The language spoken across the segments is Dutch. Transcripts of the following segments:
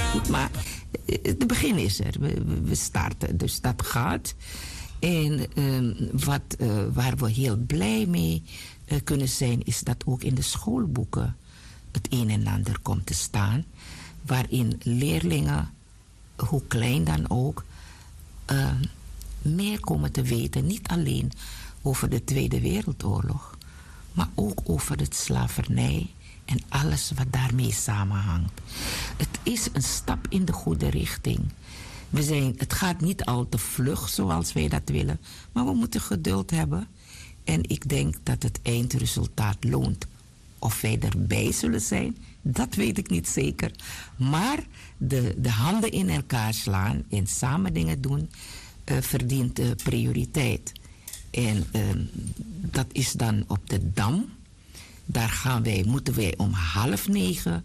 Goed, maar het begin is er. We starten, dus dat gaat. En waar we heel blij mee kunnen zijn, is dat ook in de schoolboeken het een en ander komt te staan. Waarin leerlingen, hoe klein dan ook, meer komen te weten. Niet alleen over de Tweede Wereldoorlog, maar ook over het slavernij en alles wat daarmee samenhangt. Het is een stap in de goede richting. Het gaat niet al te vlug zoals wij dat willen, maar we moeten geduld hebben. En ik denk dat het eindresultaat loont. Of wij erbij zullen zijn, dat weet ik niet zeker. Maar de handen in elkaar slaan en samen dingen doen, verdient prioriteit. En dat is dan op de Dam. Daar moeten wij om 8:30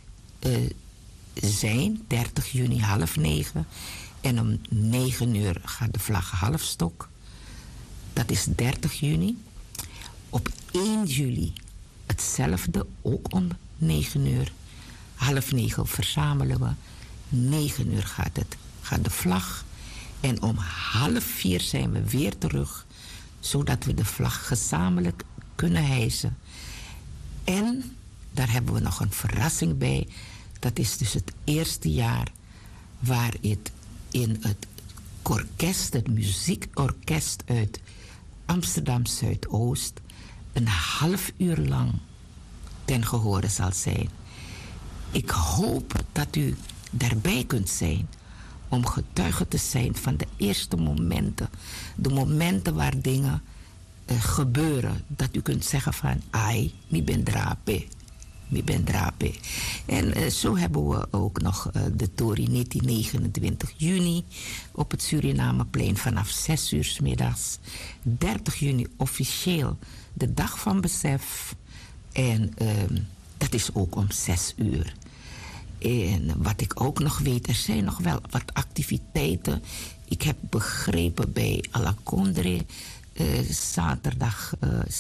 zijn, 30 juni 8:30. En om 9 uur gaat de vlag halfstok. Dat is 30 juni. Op 1 juli hetzelfde, ook om 9 uur. 8:30 verzamelen we. 9 uur gaat de vlag. En om 3:30 zijn we weer terug, zodat we de vlag gezamenlijk kunnen hijsen. En daar hebben we nog een verrassing bij. Dat is dus het eerste jaar waar het in het orkest, het muziekorkest uit Amsterdam Zuidoost, een half uur lang ten gehore zal zijn. Ik hoop dat u daarbij kunt zijn om getuige te zijn van de eerste momenten. De momenten waar dingen gebeuren. Dat u kunt zeggen van, ai, mi ben drape. Mi ben drape. En zo hebben we ook nog de Toriniti 29 juni op het Surinameplein vanaf 6 uur 's middags. 30 juni officieel de dag van besef. En dat is ook om 6 uur. En wat ik ook nog weet, er zijn nog wel wat activiteiten. Ik heb begrepen bij Alakondre, zaterdag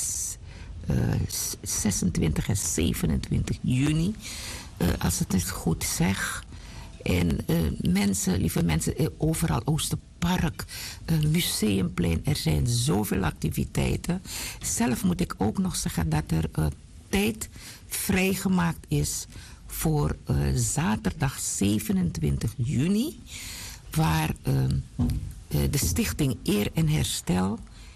26 en 27 juni, als het het goed zeg. En lieve mensen, overal Oosterpark, Museumplein, er zijn zoveel activiteiten. Zelf moet ik ook nog zeggen dat er tijd vrijgemaakt is voor zaterdag 27 juni, waar de Stichting Eer en Herstel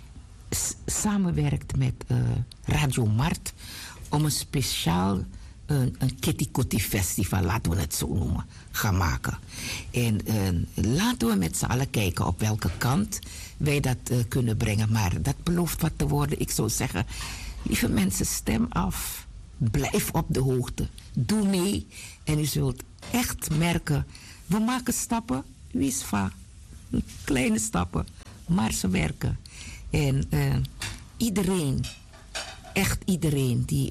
samenwerkt met Radio Mart om een speciaal een Kitty Kotti Festival, laten we het zo noemen, gaan maken. En laten we met z'n allen kijken op welke kant wij dat kunnen brengen. Maar dat belooft wat te worden. Ik zou zeggen, lieve mensen, stem af. Blijf op de hoogte. Doe mee. En u zult echt merken, we maken stappen. Wie is va? Kleine stappen. Maar ze werken. En iedereen, echt iedereen die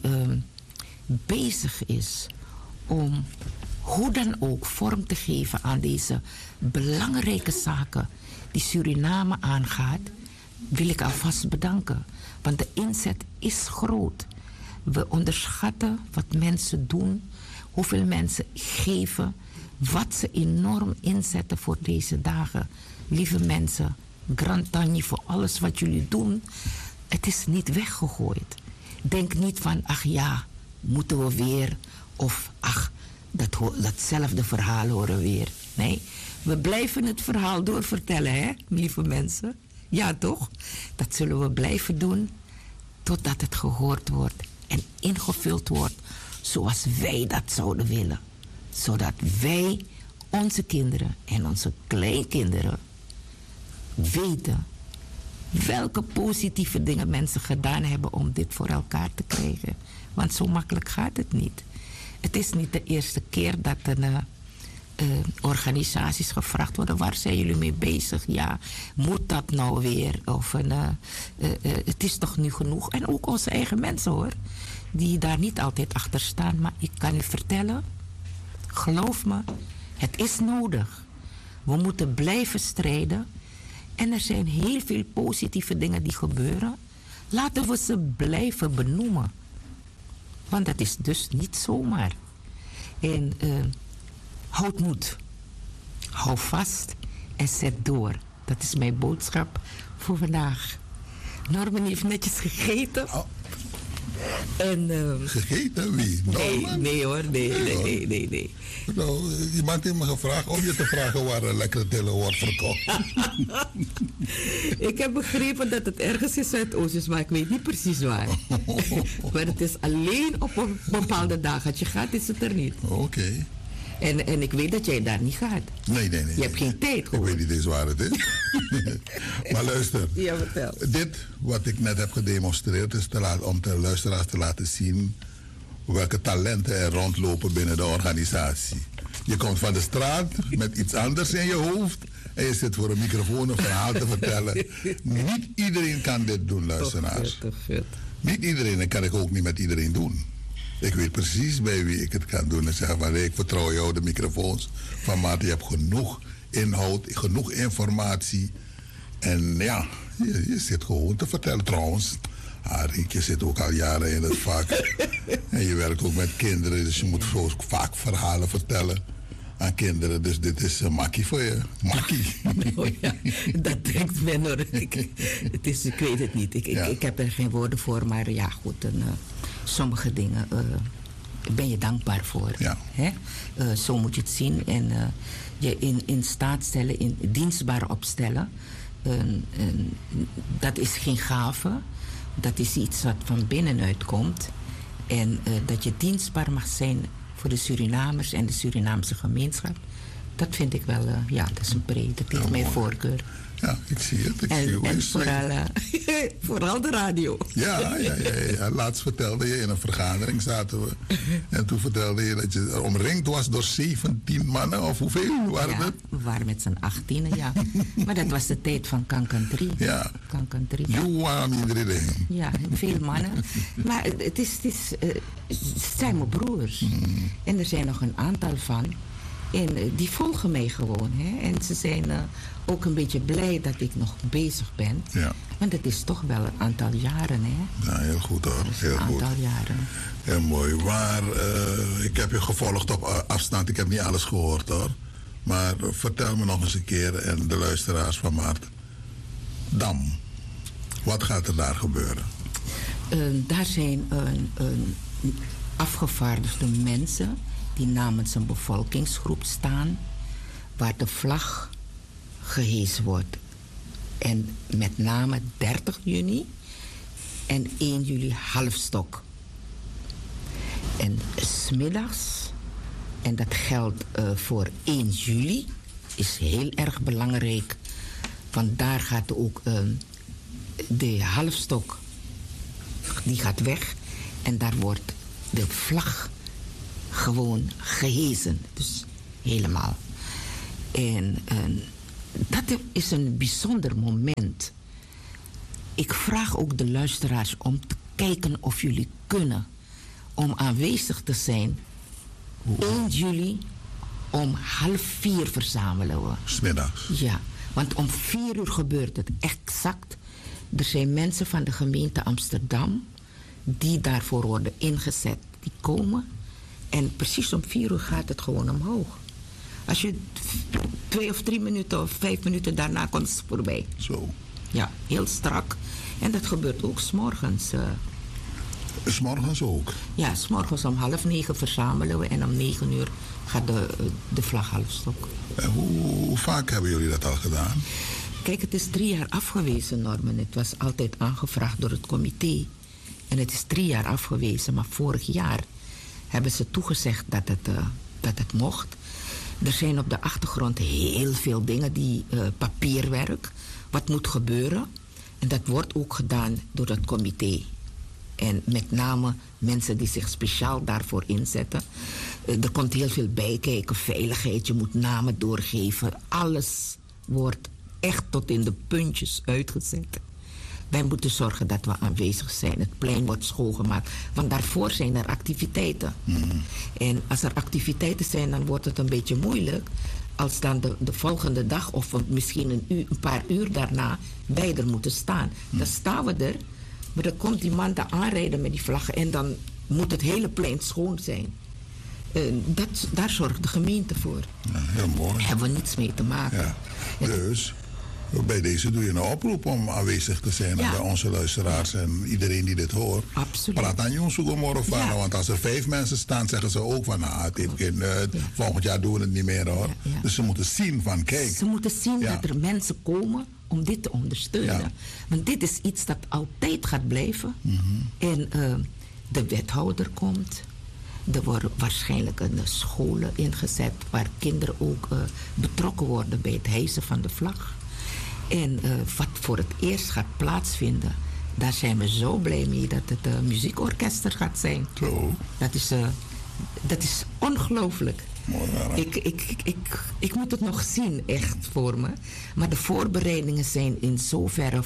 bezig is om hoe dan ook vorm te geven aan deze belangrijke zaken die Suriname aangaat, wil ik alvast bedanken. Want de inzet is groot. We onderschatten wat mensen doen, hoeveel mensen geven, wat ze enorm inzetten voor deze dagen. Lieve mensen, grand tanje voor alles wat jullie doen. Het is niet weggegooid. Denk niet van, ach ja, moeten we weer, of ach, datzelfde verhaal horen weer. Nee, we blijven het verhaal doorvertellen, hè, lieve mensen. Ja, toch? Dat zullen we blijven doen totdat het gehoord wordt en ingevuld wordt zoals wij dat zouden willen. Zodat wij, onze kinderen en onze kleinkinderen weten welke positieve dingen mensen gedaan hebben om dit voor elkaar te krijgen. Want zo makkelijk gaat het niet. Het is niet de eerste keer dat organisaties gevraagd worden, waar zijn jullie mee bezig? Ja, moet dat nou weer? Of het is toch nu genoeg? En ook onze eigen mensen hoor, die daar niet altijd achter staan. Maar ik kan u vertellen, geloof me, het is nodig. We moeten blijven strijden. En er zijn heel veel positieve dingen die gebeuren. Laten we ze blijven benoemen. Want dat is dus niet zomaar. En houd moed. Hou vast en zet door. Dat is mijn boodschap voor vandaag. Norman heeft netjes gegeten. Oh. En, gegeten? Wie? Nee hoor, nee. Nou, iemand heeft me gevraagd om je te vragen waar een lekkere tele wordt verkocht. Ik heb begrepen dat het ergens in Zuidoost is, maar ik weet niet precies waar. Maar het is alleen op een bepaalde dag. Als je gaat, is het er niet. Oké. En ik weet dat jij daar niet gaat. Nee. Je hebt geen tijd, hoor. Ik weet niet eens waar het is. Maar luister. Ja, vertel. Dit, wat ik net heb gedemonstreerd, is om de luisteraars te laten zien welke talenten er rondlopen binnen de organisatie. Je komt van de straat met iets anders in je hoofd en je zit voor een microfoon een verhaal te vertellen. Niet iedereen kan dit doen, luisteraars. Toch vet. Niet iedereen, en kan ik ook niet met iedereen doen. Ik weet precies bij wie ik het kan doen en zeggen van nee, ik vertrouw jou de microfoons. Van Maarten, je hebt genoeg inhoud, genoeg informatie. En ja, je zit gewoon te vertellen. Trouwens, Riek, je zit ook al jaren in het vak. En je werkt ook met kinderen, dus je moet zo vaak verhalen vertellen aan kinderen. Dus dit is een makkie voor je. Makkie. Nou ja, dat denkt men hoor. Ik weet het niet. Ik heb er geen woorden voor, maar ja goed. Sommige dingen ben je dankbaar voor. Ja. Hè? Zo moet je het zien. En je in staat stellen, in dienstbaar opstellen. Dat is geen gave. Dat is iets wat van binnenuit komt. En dat je dienstbaar mag zijn voor de Surinamers en de Surinaamse gemeenschap. Dat vind ik wel, dat is een pre. Dat heeft mijn voorkeur. Ja, ik zie het. En vooral de radio. Ja. Laatst vertelde je in een vergadering zaten we. En toen vertelde je dat je omringd was door 17 mannen. Of hoeveel waren het? We waren met z'n 18, ja. Maar dat was de tijd van Kankan 3. Ja. Kankan 3. Johan iedereen. Ja, veel mannen. Maar het zijn mijn broers. En er zijn nog een aantal van. En die volgen mij gewoon. Hè? En ze zijn ook een beetje blij dat ik nog bezig ben. Ja. Want het is toch wel een aantal jaren. Hè? Ja, heel goed hoor. Heel een goed. aantal jaren. Heel mooi. Maar ik heb je gevolgd op afstand. Ik heb niet alles gehoord hoor. Maar vertel me nog eens een keer en de luisteraars van Maarten. Dam. Wat gaat er daar gebeuren? Daar zijn afgevaardigde mensen die namens een bevolkingsgroep staan, waar de vlag gehesen wordt. En met name 30 juni en 1 juli halfstok. En 's middags, en dat geldt voor 1 juli, is heel erg belangrijk. Want daar gaat ook de halfstok, die gaat weg. En daar wordt de vlag gewoon gehesen. Dus helemaal. En dat is een bijzonder moment. Ik vraag ook de luisteraars om te kijken of jullie kunnen om aanwezig te zijn. 1 juli om 3:30 verzamelen we. 's middags. Ja, want om 4 uur gebeurt het exact. Er zijn mensen van de gemeente Amsterdam die daarvoor worden ingezet. Die komen en precies om 4 uur gaat het gewoon omhoog. Als je 2 of 3 minuten of 5 minuten daarna komt, is het voorbij. Zo. Ja, heel strak. En dat gebeurt ook 's morgens. 'S morgens ook? Ja, 's morgens om 8:30 verzamelen we en om 9 uur gaat de vlag halfstok. En hoe vaak hebben jullie dat al gedaan? Kijk, het is 3 jaar afgewezen, Norman. Het was altijd aangevraagd door het comité. En het is 3 jaar afgewezen, maar vorig jaar hebben ze toegezegd dat het mocht. Er zijn op de achtergrond heel veel dingen, papierwerk, wat moet gebeuren. En dat wordt ook gedaan door het comité. En met name mensen die zich speciaal daarvoor inzetten. Er komt heel veel bij kijken, veiligheid, je moet namen doorgeven. Alles wordt echt tot in de puntjes uitgezet. Wij moeten zorgen dat we aanwezig zijn. Het plein wordt schoongemaakt. Want daarvoor zijn er activiteiten. En als er activiteiten zijn, dan wordt het een beetje moeilijk. Als dan de volgende dag of misschien een paar uur daarna wij er moeten staan. Dan staan we er. Maar dan komt die man daar aanrijden met die vlaggen. En dan moet het hele plein schoon zijn. Daar zorgt de gemeente voor. Ja, heel mooi. Daar hebben we niets mee te maken. Ja. Dus bij deze doe je een oproep om aanwezig te zijn bij onze luisteraars en iedereen die dit hoort. Absoluut. Praat aan Jong Morgen van. Ja. Want als er 5 mensen staan, zeggen ze ook van het heeft geen nut. Volgend jaar doen we het niet meer hoor. Ja. Dus ze moeten zien van kijk. Ze moeten zien dat er mensen komen om dit te ondersteunen. Ja. Want dit is iets dat altijd gaat blijven. En de wethouder komt. Er worden waarschijnlijk scholen ingezet waar kinderen ook betrokken worden bij het hijsen van de vlag. En wat voor het eerst gaat plaatsvinden, daar zijn we zo blij mee dat het muziekorkest er gaat zijn. Zo. Dat is ongelooflijk. Mooi, Ik moet het nog zien, echt voor me. Maar de voorbereidingen zijn in zoverre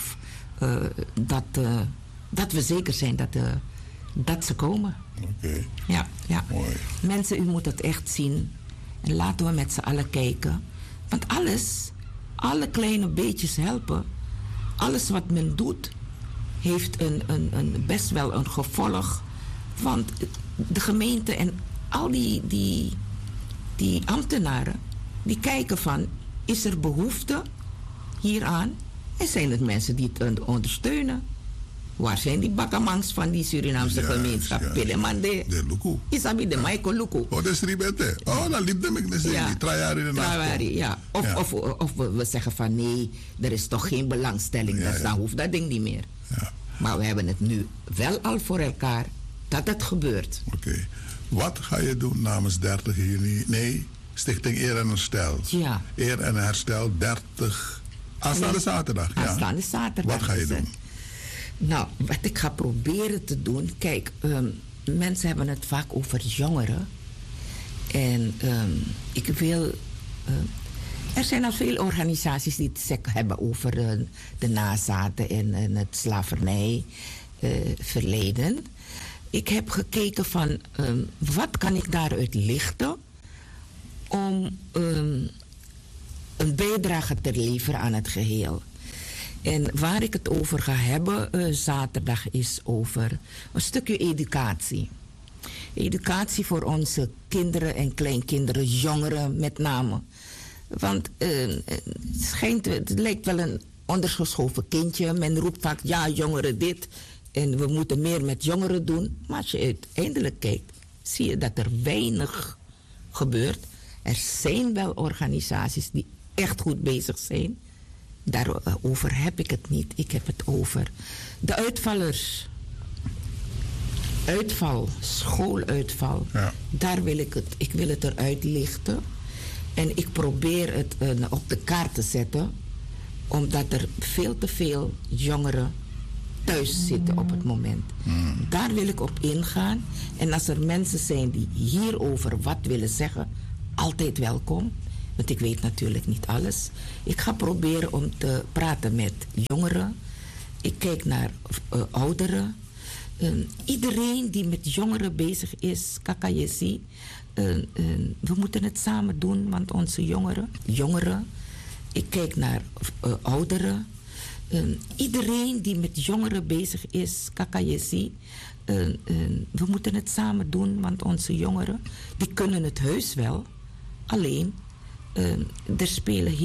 dat we zeker zijn dat ze komen. Oké. Ja. Mooi. Mensen, u moet het echt zien. En laten we met z'n allen kijken. Want alle kleine beetjes helpen. Alles wat men doet, heeft best wel een gevolg. Want de gemeente en al die ambtenaren, die kijken van, is er behoefte hieraan? En zijn het mensen die het ondersteunen? Waar zijn die bakamangs van die Surinaamse gemeenschap? Pedemande. De Luku. Isabi de Michael Luku. Oh, dat is ribette. Oh, dan liep de ik dus niet. 3 jaar in de nacht. Ja. Of we zeggen van nee, er is toch geen belangstelling. Dus dan hoeft dat ding niet meer. Ja. Maar we hebben het nu wel al voor elkaar dat het gebeurt. Oké. Wat ga je doen namens 30 juni? Nee, Stichting Eer en Herstel. Ja. Eer en Herstel 30. Aanstaande zaterdag. Ja. Aanstaande zaterdag. Wat ga je doen? Nou, wat ik ga proberen te doen. Kijk, mensen hebben het vaak over jongeren. En ik wil. Er zijn al veel organisaties die het hebben over de nazaten en het slavernijverleden. Ik heb gekeken van wat kan ik daaruit lichten om een bijdrage te leveren aan het geheel. En waar ik het over ga hebben zaterdag is over een stukje educatie. Educatie voor onze kinderen en kleinkinderen, jongeren met name. Want het lijkt wel een ondergeschoven kindje. Men roept vaak, ja, jongeren dit. En we moeten meer met jongeren doen. Maar als je uiteindelijk kijkt, zie je dat er weinig gebeurt. Er zijn wel organisaties die echt goed bezig zijn. Daarover heb ik het niet. Ik heb het over de uitvallers. Uitval, schooluitval. Ja. Daar wil ik wil het eruit lichten. En ik probeer het op de kaart te zetten. Omdat er veel te veel jongeren thuis zitten op het moment. Daar wil ik op ingaan. En als er mensen zijn die hierover wat willen zeggen, altijd welkom. Want ik weet natuurlijk niet alles. Ik ga proberen om te praten met jongeren. Ik kijk naar ouderen. Iedereen die met jongeren bezig is, kakayesi. We moeten het samen doen, want onze jongeren. Ik kijk naar ouderen. Iedereen die met jongeren bezig is, kakayesi. We moeten het samen doen, want onze jongeren, die kunnen het heus wel. Alleen, er spelen